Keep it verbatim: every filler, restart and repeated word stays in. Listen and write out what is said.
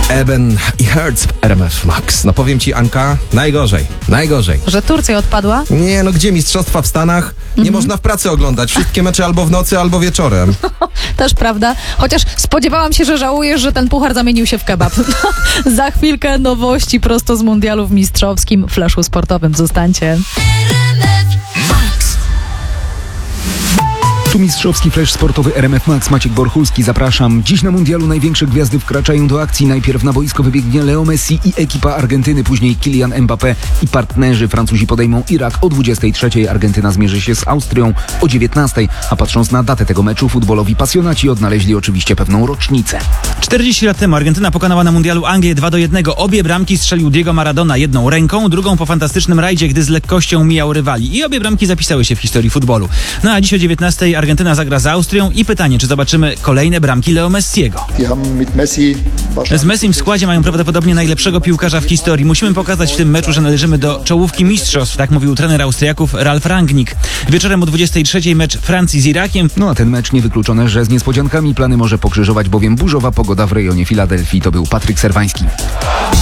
Eben i Hertz w R M F Max. No powiem ci, Anka, najgorzej, najgorzej. Że Turcja odpadła? Nie, no gdzie mistrzostwa w Stanach? Nie Mhm. można w pracy oglądać. Wszystkie mecze albo w nocy, albo wieczorem. Też prawda. Chociaż spodziewałam się, że żałujesz, że ten puchar zamienił się w kebab. Za chwilkę nowości prosto z mundialu w mistrzowskim flashu sportowym. Zostańcie. Tu mistrzowski flash sportowy R M F Max, Maciek Borchulski, zapraszam. Dziś na mundialu największe gwiazdy wkraczają do akcji. Najpierw na boisko wybiegnie Leo Messi i ekipa Argentyny, później Kylian Mbappé i partnerzy. Francuzi podejmą Irak o dwudziestej trzeciej, Argentyna zmierzy się z Austrią o dziewiętnastej, a patrząc na datę tego meczu, futbolowi pasjonaci odnaleźli oczywiście pewną rocznicę. czterdzieści lat temu Argentyna pokonała na mundialu Anglię dwa do jednego. Obie bramki strzelił Diego Maradona jedną ręką, drugą po fantastycznym rajdzie, gdy z lekkością mijał rywali. I obie bramki zapisały się w historii futbolu. No a dziś o dziewiętnastej Argentyna zagra z Austrią i pytanie, czy zobaczymy kolejne bramki Leo Messiego. Z Messim w składzie mają prawdopodobnie najlepszego piłkarza w historii. Musimy pokazać w tym meczu, że należymy do czołówki mistrzostw, tak mówił trener Austriaków Ralf Rangnick. Wieczorem o dwudziestej trzeciej mecz Francji z Irakiem. No a ten mecz niewykluczone, że z niespodziankami plany może pokrzyżować, bowiem burzowa pogoda w rejonie Filadelfii. To był Patryk Serwański.